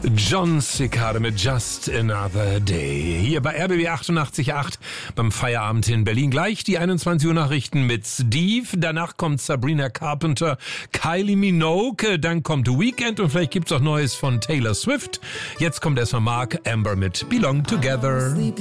Jon Secada mit Just Another Day. Hier bei RBB 88.8 beim Feierabend in Berlin. Gleich die 21 Uhr Nachrichten mit Steve. Danach kommt Sabrina Carpenter, Kylie Minogue. Dann kommt Weekend und vielleicht gibt's auch Neues von Taylor Swift. Jetzt kommt erstmal Mark Amber mit Belong Together.